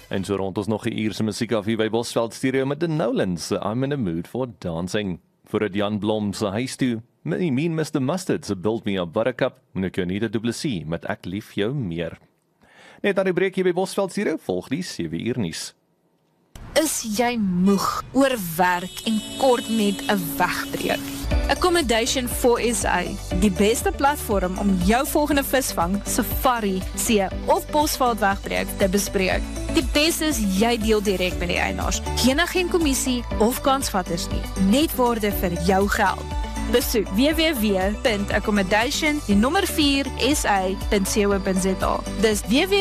En so rond ons nog 'n uur se musiek af hier by Bosveld Stereo met The Nolans, I'm in a mood for dancing. Voor het Jan Blom se huis toe, Mean Mr. Mustard se Build Me a Buttercup, Monique Anita Du Plessis met Ek lief jou meer. Net aan die breek hier by Bosveld Stereo, volg die 7 uur nuus. Is jy moeg oor werk en kort net 'n wegbreek? Accommodation for SA, die beste platform om jou volgende visvang, safari, see of Bosveld wegbreek te bespreek. Die beste is jy deel direk met die eienaars. Geen kommissie of kansvatters nie, net waarde vir jou geld. Besoek www.accommodation4sa.co.za. Dis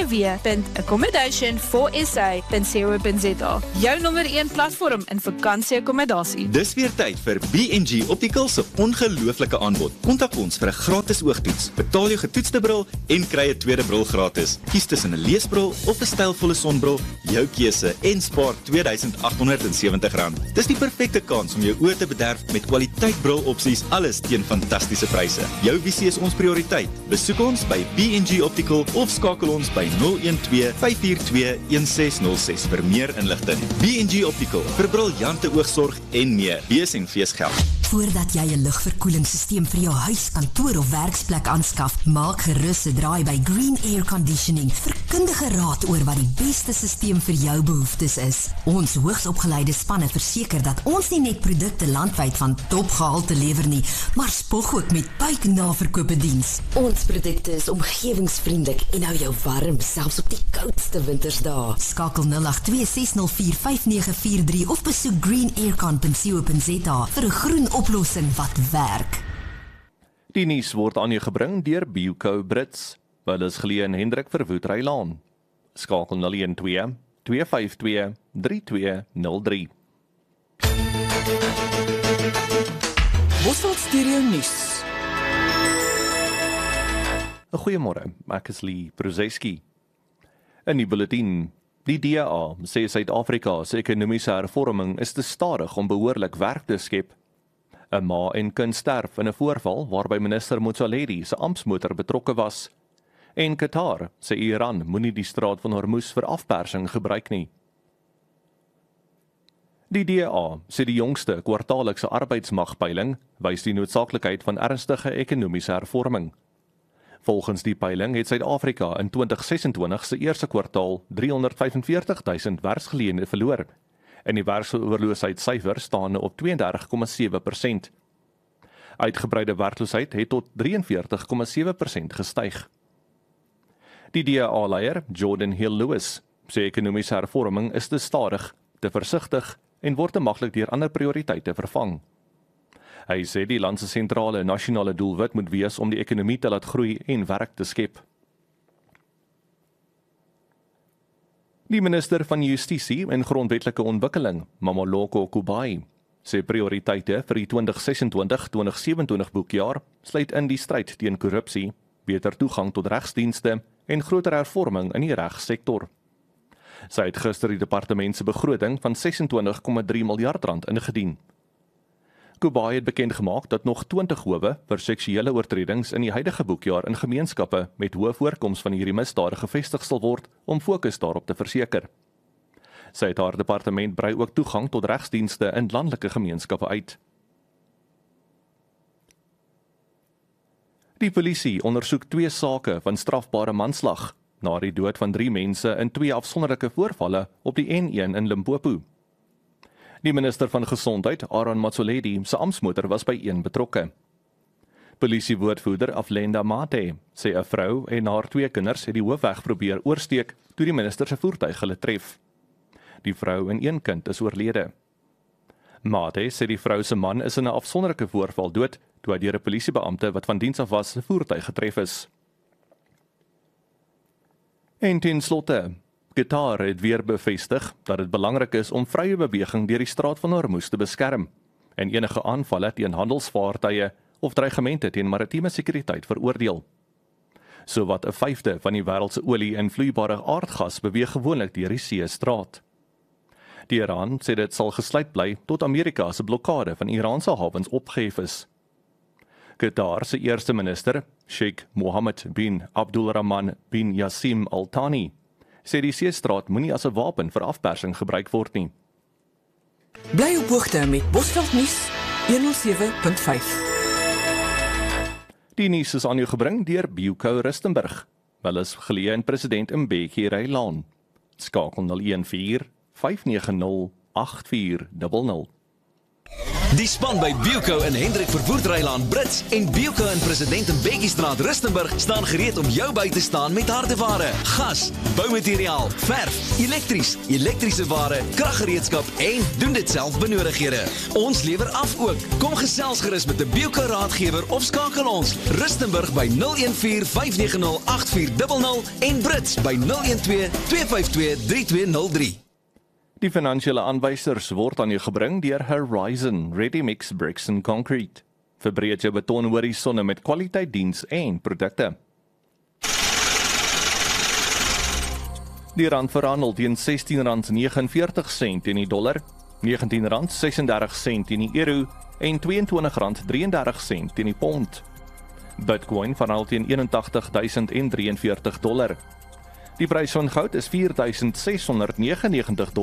www.accommodation4sa.co.za. Jou nommer 1 platform in vakansieakkommodasie. Dis weer tyd vir B&G Optical se ongelooflike aanbod. Kontak ons vir 'n gratis oogtoets. Betaal jou getoetste bril en kry 'n tweede bril gratis. Kies tussen 'n leesbril of 'n stylvolle sonbril, jou keuse en spaar R2870. Dis die perfekte kans om jou oë te bederf met kwaliteit brilopsies, alles teen fantastiese pryse. Jou visie is ons prioriteit. Besoek ons by B&G Optical of skakel ons by 012-542-1606 vir meer inligting. B&G Optical, vir briljante oogsorg en meer. BSNV's geld. Voordat jy 'n lugverkoelingssysteem vir jou huis, kantoor of werksplek aanskaf, maak gerus 'n draai by Green Air Conditioning vir kundige raad oor wat die beste systeem vir jou behoeftes is. Ons hoogsopgeleide spanne verseker dat ons nie net produkte landwyd van topgehalte lewer nie, maar spog ook met buiknaverkope diens. Ons produkte is omgewingsvriendelik en hou jou warm, selfs op die koudste wintersdae. Skakel 082-604-5943 of besoek greenaircon.co.za vir 'n groen oplossing wat werk. Die nuus word aan jou gebring deur Bioco Brits. Hulle is geleë in Hendrik Verwoerd Rylaan. Skakel 012-252-3203. Bosveld Stereo nuus. Goeiemôre, ek is Lee Prozeski. In die bulletin, die DA sê Suid-Afrika se ekonomiese hervorming is te stadig om behoorlik werk te skep. 'n Ma en kind sterf in 'n voorval waarby minister Motsoaledi se amptsmotor betrokke was. En Qatar sê Iran moenie die straat van Hormuz vir afpersing gebruik nie. Die DA sê die jongste kwartaallikse arbeidsmagpeiling wys die noodsaaklikheid van ernstige ekonomiese hervorming. Volgens die peiling het Suid-Afrika in 2026 se eerste kwartaal 345.000 werksgeleenthede verloor. En die werkloosheidsyfer staan op 32,7%. Uitgebreide werkloosheid het tot 43,7% gestyg. Die DA-leier, Jordan Hill-Lewis, sê ekonomiese hervorming is te stadig, te versigtig en word te maklik deur ander prioriteite vervang. Hy sê die land se sentrale nasionale doelwit moet wees om die ekonomie te laat groei en werk te skep. Die minister van Justisie en Grondwetlike Ontwikkeling, Mamoloko Kubai, sê prioriteite vir die 2026-2027 boekjaar sluit in die stryd teen korrupsie, beter toegang tot regsdienste en groter hervorming in die regssektor. Sy het gister die departement se begroting van 26,3 miljard rand ingedien. Kubai het bekend gemaak dat nog 20 howe vir seksuele oortredings in die huidige boekjaar in gemeenskappe met hoë voorkoms van hierdie misdade gevestig sal word om fokus daarop te verseker. Sy het haar departement brei ook toegang tot regsdienste in landelike gemeenskappe uit. Die polisie ondersoek 2 sake van strafbare manslag na die dood van 3 mense in 2 afsonderlike voorvalle op die N1 in Limpopo. Die minister van Gesondheid, Aaron Motsoaledi, se amptsmotor was by een betrokke. Polisiewoordvoerder Aflenda Mate sê 'n vrou en haar 2 kinders het die hoofweg probeer oorsteek toe die minister se voertuig hulle tref. Die vrou en 1 kind is oorlede. Mate sê die vrou se man is in 'n afsonderlike voorval dood toe hy deur 'n polisiebeampte wat van diens af was se voertuig getref is. En ten slotte, Qatar het weer bevestig dat dit belangrik is om vrye beweging deur die straat van Hormuz te beskerm en enige aanvalle teen handelsvaartuie of dreigemente teen maritieme sekuriteit veroordeel. Sowat 1/5 van die wêreld se olie en vloeibare aardgas beweeg gewoonlik deur die seestraat. Die Iran sê dit sal gesluit bly tot Amerika se blokkade van Iraanse hawens opgehef is. Qatar se eerste minister, Sheikh Mohammed bin Abdulrahman bin Yassim Al Thani, sê die Seestraat moenie as 'n wapen vir afpersing gebruik word nie. Bly op hoogte met Bosveld nuus 107.5. Die nuus is aan jou gebring deur Bioco Rustenburg. Hulle is geleë in President Mbeki Laan. Skakel 014 590 8400. Die span by Bioco in Hendrik Verwoerdrylaan Brits en Bioco in President Mbeki-straat Rustenburg staan gereed om jou by te staan met hardeware, gas, boumateriaal, verf, elektriese ware, kraggereedskap en doen dit self benodighede. Ons lewer af ook. Kom gesels gerus met 'n Bioco raadgewer of skakel ons Rustenburg by 014 590 8400 en Brits by 012 252 3203. Die finansiële aanwysers word aan jou gebring deur Horizon Ready Mix Bricks and Concrete. Verbreek jou betonhorisonne met kwaliteit diens en produkte. Die rand verhandel teen R16.49 teen die dollar, R19.36 teen die euro en R22.33 teen die pond. Bitcoin verhandel teen $81.043. Die prys van goud is $4.699